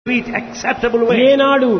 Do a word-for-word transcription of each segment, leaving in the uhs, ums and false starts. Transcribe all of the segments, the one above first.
sweet, acceptable way. ఏనాడు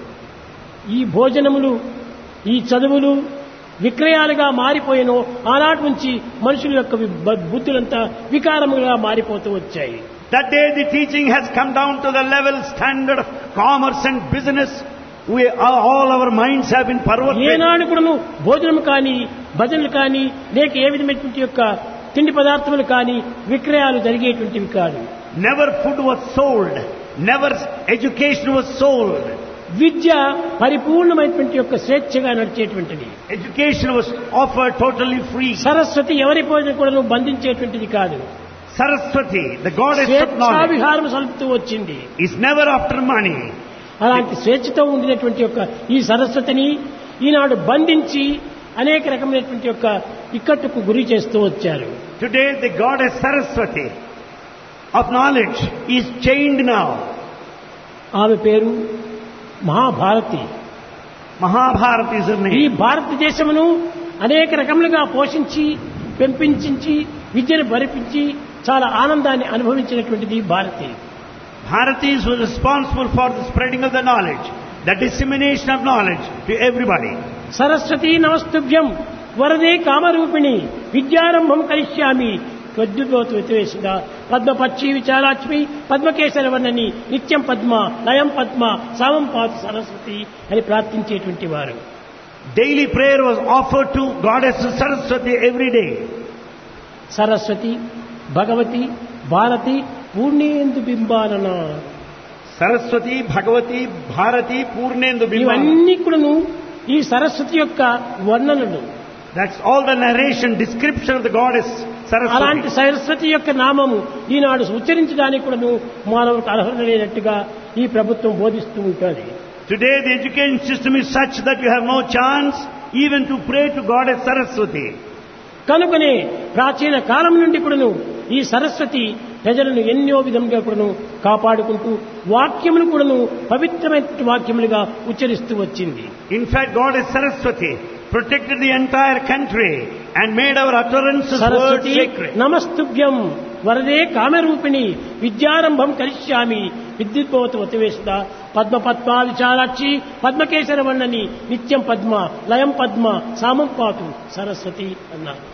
ఈ భోజనములు ఈ చదువులు విక్రయాలుగా మారిపోయినో ఆనాటి నుంచి మనుషుల యొక్క వి- బుద్ధులంతా వికారముగా మారిపోతూ వచ్చాయి. That day the teaching has come down to the level standard of commerce and business. We, all our minds have been perverted. ఏనాడు కూడాను భోజనం కానీ భజనలు కానీ లేక ఏ విధమైనటువంటి యొక్క తిండి పదార్థములు కానీ విక్రయాలు జరిగేటువంటివి కాదు. Never food was sold. Never education was sold. విద్య పరిపూర్ణమైనటువంటి యొక్క స్వేచ్ఛగా నడిచేటువంటిది. Education was offered totally free. Saraswati ఎవరి పోయిన కూడా బంధించేటువంటిది కాదు. Saraswati, the goddess of స్వేచ్ఛా knowledge, విహారం సలుపుతూ వచ్చింది. is never after money. అలాంటి స్వేచ్ఛతో ఉండినటువంటి యొక్క ఈ సరస్వతిని ఈనాడు బంధించి అనేక రకమైనటువంటి యొక్క ఇక్కట్టుకు గురి చేస్తూ వచ్చారు. Today the goddess Saraswati of knowledge is chained now. ఆమె పేరు మహాభారతి. Mahabharata is her ఈ name. భారతదేశమును అనేక రకములుగా పోషించి పెంపించి విద్యను భరిపించి చాలా ఆనందాన్ని అనుభవించినటువంటిది Bharati. Bharatis was responsible for the spreading of the knowledge, the dissemination of knowledge to everybody. Saraswati నమస్తుభ్యం వరదే కామరూపిణి విద్యారంభం కరిష్యామి త్వద్భుతోతు వితవేశిద పద్మపక్షి విచారాక్ష్మి పద్మకేశర వర్ణని నిత్యం పద్మ లయం పద్మ సామం పాతు సరస్వతి అని ప్రార్థించేటువంటి వారు. Daily prayer was offered to goddess Saraswati every day. Saraswati Bhagavati Bharati Purnendu బింబానన Saraswati, Bhagavati, Bharati, Purnendu Bimbana. ఇవన్నీ కూడాను ఈ సరస్వతి యొక్క వర్ణనలు. That's all the narration, description of the goddess అలాంటి Saraswati. సరస్వతి యొక్క నామము ఈనాడు ఉచ్చరించడానికి కూడాను మానవులకు అర్హత లేనట్టుగా ఈ ప్రభుత్వం బోధిస్తూ ఉంటుంది. Today the education system is such that you have no chance even to pray to goddess Saraswati. కనుకనే ప్రాచీన కాలం నుండి కూడాను ఈ సరస్వతి ప్రజలను ఎన్నో విధంగా కూడాను కాపాడుకుంటూ వాక్యములు కూడాను పవిత్రమైన వాక్యములుగా ఉచ్చరిస్తూ వచ్చింది. In fact, goddess Saraswati protected the entire country and made our utterances words Saraswati sacred. నమస్తుభ్యం వరదే కామరూపిణి విద్యారంభం కరిష్యామి విద్యుద్భవత వతివేశిత పద్మ పద్మా విచారాక్షి పద్మకేశర వర్ణని నిత్యం పద్మ లయం పద్మ సామం పాతు సరస్వతి అన్నారు.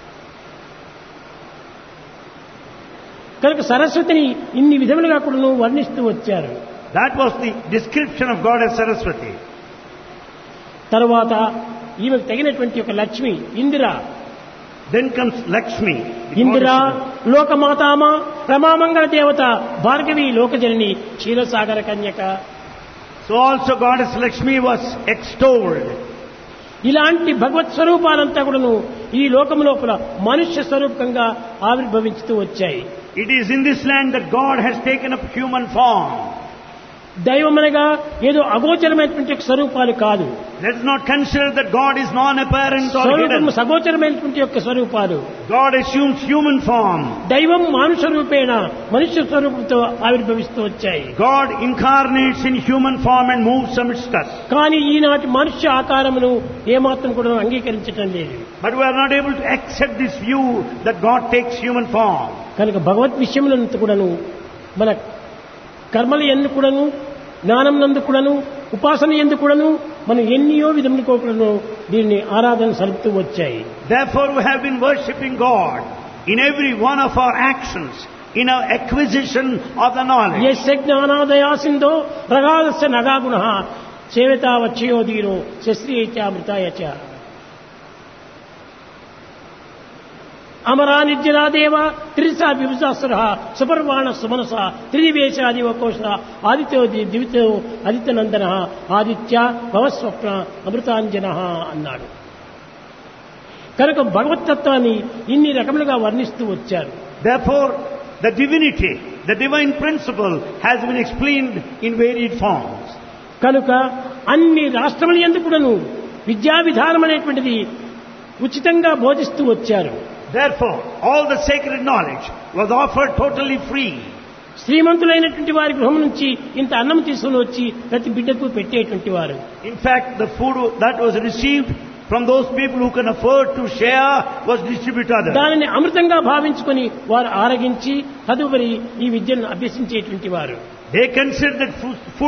కనుక సరస్వతిని ఇన్ని విధములుగా కూడా వర్ణిస్తూ వచ్చారు. That was the description of goddess Saraswati. తరువాత ఈమెకు తగినటువంటి ఒక Lakshmi Indira. Then comes Lakshmi. the Indira goddess of- లోకమాతామ రమామంగళ దేవత భార్గవి లోకజనని క్షీరసాగర కన్యక. So also goddess Lakshmi was extolled. ఇలాంటి భగవత్ స్వరూపాలంతా కూడాను ఈ లోకం లోపల మనుష్య స్వరూపంగా ఆవిర్భవించుతూ వచ్చాయి. It is in this land that God has taken up human form. దైవమనగా ఏదో అగోచరమైనటువంటి యొక్క స్వరూపాలు కాదు. Let us not consider that God is non-apparent or స్వరూపము hidden. సగోచరమైనటువంటి యొక్క స్వరూపాలు. God assumes human form. దైవం మానుష రూపేణ మనుష్య స్వరూపంతో ఆవిర్భవిస్తూ వచ్చాయి. God incarnates in human form and moves amidst us. కానీ ఈనాటి మనుష్య ఆకారమును ఏమాత్రం కూడా అంగీకరించటం లేదు. But we are not able to accept this view that God takes human form. కనుక భగవత్ విషయములంతా కూడాను మన కర్మల ఎందు కూడాను జ్ఞానం నందు కూడాను ఉపాసన ఎందు కూడాను మనం ఎన్నో విధములకు కూడాను దీన్ని ఆరాధన సలుపుతూ వచ్చాయి. Therefore we have been worshipping God in every one of our actions, in our acquisition of the knowledge. యస్య జ్ఞానాదయా సింధో ప్రగాధస్య నగాగుణః సేవితావచ్చయోధీరో శస్త్రియైత్యామృతాయ చ అమరా నిర్జనాదేవ త్రిసా విభుజాసుర సుపర్వాణ సుమనస త్రిదివేశాదివకోశ ఆదిత్యో దివితో ఆదిత్యనందన ఆదిత్య భవస్వప్న అమృతాంజన అన్నాడు. కనుక భగవత్తత్వాన్ని ఇన్ని రకములుగా వర్ణిస్తూ వచ్చారు. Therefore the divinity, the divine principle has been explained in varied forms. కనుక అన్ని రాష్ట్రముల యందు కూడాను విద్యా విధానం అనేటువంటిది ఉచితంగా బోధిస్తూ వచ్చారు. Therefore all the sacred knowledge was offered totally free. శ్రీమంతులైనటువంటి వారి గృహం నుంచి ఇంత అన్నం తీసుకుని వచ్చి ప్రతి బిడ్డకు పెట్టేటువంటి వారు. In fact, the food that was received from those people who can afford to share was distributed to others. దానిని అమృతంగా భావించుకొని వారు ఆరగించి తదుపరి ఈ విద్యను అభ్యసించేటువంటి వారు. They considered that food